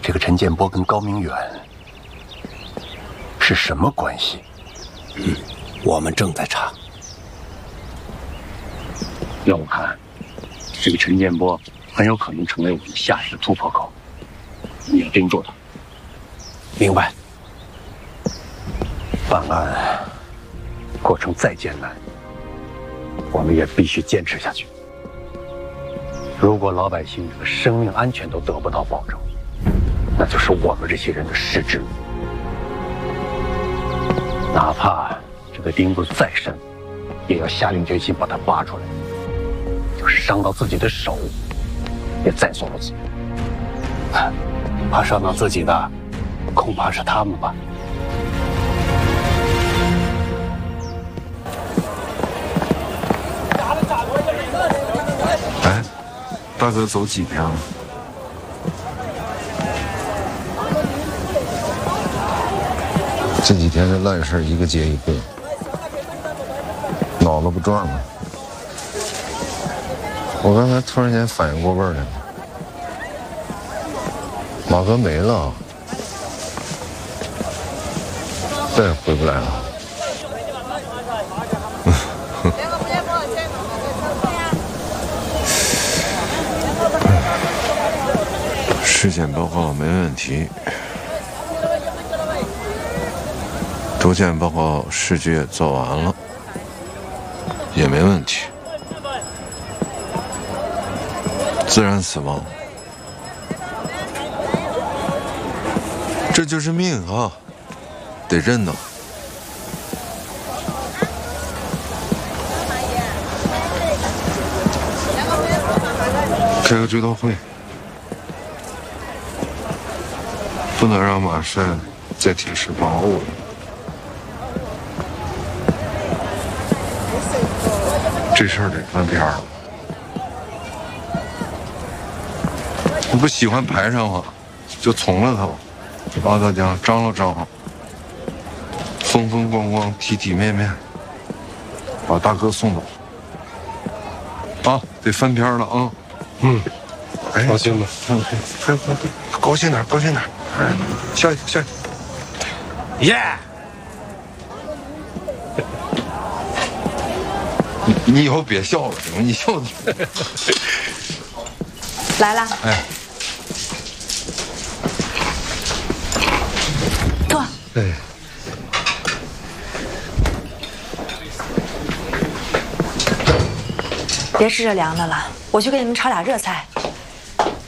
这个陈建波跟高明远是什么关系？ 我们正在查。 要我看，这个陈建波很有可能成为我们下一个突破口。你要盯住他。 明白。 办案过程再艰难，我们也必须坚持下去。如果老百姓这个生命安全都得不到保证，那就是我们这些人的失职。哪怕这个钉子再深，也要下定决心把它拔出来。就是伤到自己的手，也在所不辞。 怕伤到自己的，恐怕是他们吧。 哎，大哥走几天了？ 这几天的烂事一个接一个，脑子不转了。我刚才突然间反应过味儿来了，马哥没了，再也回不来了。 尸检报告没问题，毒检报告试剂也做完了，也没问题。自然死亡，这就是命啊，得认呐。开个追悼会，不能让马帅再提示帮我。这事儿得翻篇了。你不喜欢排上吗？就从了他吧，把大家张罗张罗，风风光光、体体面面，把大哥送走。啊，得翻篇了啊！哎，高兴吧？快，高兴点，高兴点！哎，下一个，耶！你以后别笑了，行吗？你笑的。 来了。 哎。 坐。 哎。 别吃这凉的了，我去给你们炒俩热菜。